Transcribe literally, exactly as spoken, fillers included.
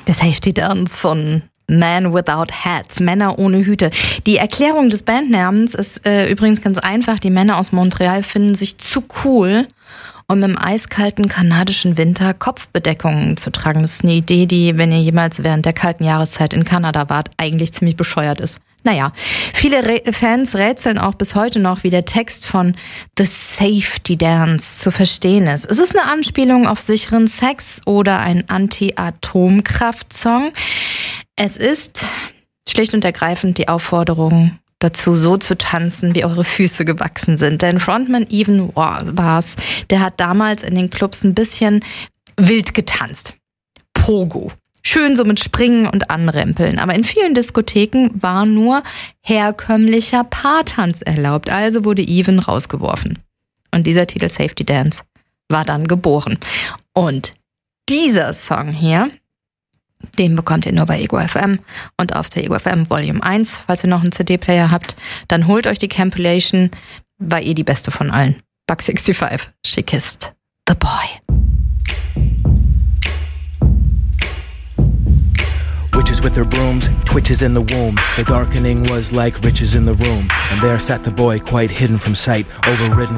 Der Safety Dance von Man Without Hats, Männer ohne Hüte. Die Erklärung des Bandnamens ist äh, übrigens ganz einfach. Die Männer aus Montreal finden sich zu cool, um im eiskalten kanadischen Winter Kopfbedeckungen zu tragen. Das ist eine Idee, die, wenn ihr jemals während der kalten Jahreszeit in Kanada wart, eigentlich ziemlich bescheuert ist. Naja, viele Re- Fans rätseln auch bis heute noch, wie der Text von The Safety Dance zu verstehen ist. Ist es eine Anspielung auf sicheren Sex oder ein Anti-Atomkraft-Song? Es ist schlicht und ergreifend die Aufforderung dazu, so zu tanzen, wie eure Füße gewachsen sind. Denn Frontman Evan Wars, der hat damals in den Clubs ein bisschen wild getanzt. Pogo. Schön so mit Springen und Anrempeln. Aber in vielen Diskotheken war nur herkömmlicher Paartanz erlaubt. Also wurde Evan rausgeworfen. Und dieser Titel Safety Dance war dann geboren. Und dieser Song hier, den bekommt ihr nur bei Ego F M und auf der Ego F M Volume eins. Falls ihr noch einen C D-Player habt, dann holt euch die Compilation. War eh die beste von allen. Buck sixty-five, She Kissed the Boy. Witches with their brooms, twitches in the womb. The darkening was like riches in the room. And there sat the boy, quite hidden from sight, overridden